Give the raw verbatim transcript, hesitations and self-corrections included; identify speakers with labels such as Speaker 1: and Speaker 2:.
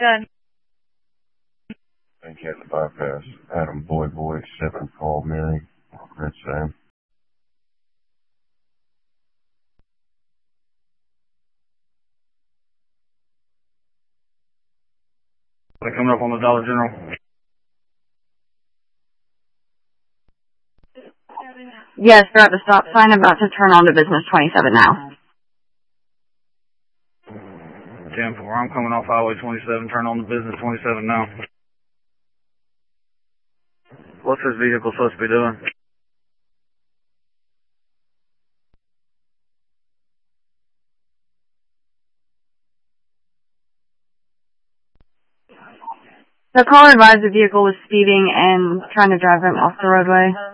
Speaker 1: Good.
Speaker 2: Thank you at the bypass. Adam Boy Boy seven Paul Mary. Red Sam.
Speaker 3: They're coming up on the Dollar General.
Speaker 4: Yes, they're at the stop sign, about to turn on to business twenty-seven now.
Speaker 3: ten four, I'm coming off Highway twenty-seven, turn on to business twenty-seven now. What's this vehicle supposed to be doing?
Speaker 4: The caller advised the vehicle was speeding and trying to drive him off the roadway.